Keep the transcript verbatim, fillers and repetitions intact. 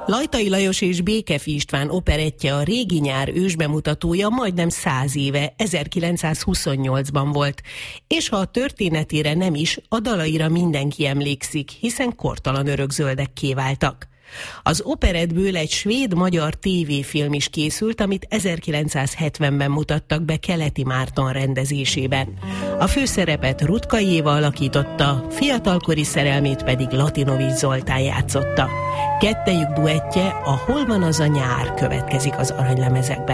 Lajtai Lajos és Békefi István operettje, a Régi nyár ősbemutatója majdnem száz éve, ezerkilencszázhuszonnyolcban volt. És ha a történetére nem is, a dalaira mindenki emlékszik, hiszen kortalan örökzöldekké váltak. Az operettből egy svéd-magyar tévéfilm is készült, amit ezerkilencszázhetvenben mutattak be Keleti Márton rendezésében. A főszerepet Rutka Éva alakította, fiatalkori szerelmét pedig Latinovics Zoltán játszotta. Kettejük duettje, a Hol van az a nyár következik az aranylemezekben.